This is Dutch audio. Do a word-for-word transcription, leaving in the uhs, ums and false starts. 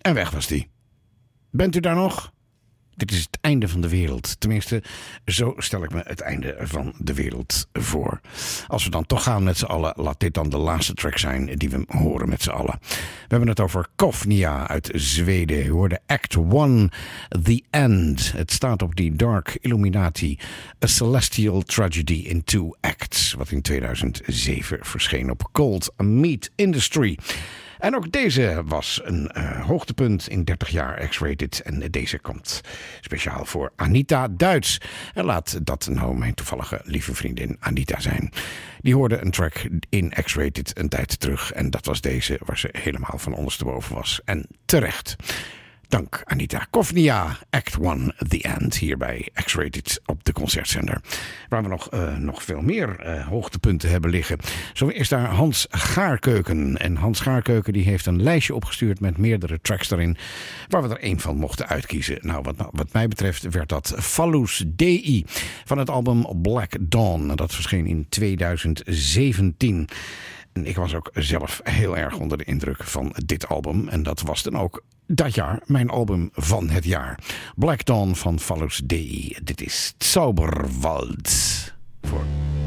En weg was die. Bent u daar nog? Dit is het einde van de wereld. Tenminste, zo stel ik me het einde van de wereld voor. Als we dan toch gaan met z'n allen, laat dit dan de laatste track zijn die we horen met z'n allen. We hebben het over Kofnia uit Zweden. U hoorde Act one, The End. Het staat op die Dark Illuminati, A Celestial Tragedy in Two Acts, wat in tweeduizend zeven verscheen op Cold Meat Industry. En ook deze was een uh, hoogtepunt in dertig jaar X-Rated. En deze komt speciaal voor Anita Duits. En laat dat nou mijn toevallige lieve vriendin Anita zijn. Die hoorde een track in X-Rated een tijd terug. En dat was deze, waar ze helemaal van ondersteboven was. En terecht. Dank Anita. Kofnia, Act one, The End, hier bij X-Rated op de Concertzender. Waar we nog, uh, nog veel meer uh, hoogtepunten hebben liggen. Zo is daar Hans Gaarkeuken. En Hans Gaarkeuken die heeft een lijstje opgestuurd met meerdere tracks erin, waar we er één van mochten uitkiezen. Nou, wat, wat mij betreft werd dat Phallus Dei van het album Black Dawn. Dat verscheen in tweeduizend zeventien. En ik was ook zelf heel erg onder de indruk van dit album. En dat was dan ook dat jaar mijn album van het jaar. Black Dawn van Phallus Dei. Dit is Zauberwald. Voor